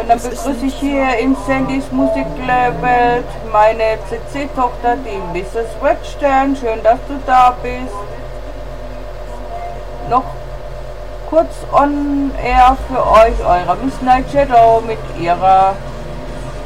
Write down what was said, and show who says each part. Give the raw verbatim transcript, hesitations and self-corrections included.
Speaker 1: dann begrüße ich hier in Sandys Musikwelt meine C C-Tochter, die Misses Redstern. Schön, dass du da bist. Noch kurz on air für euch, eure Miss Night Shadow mit ihrer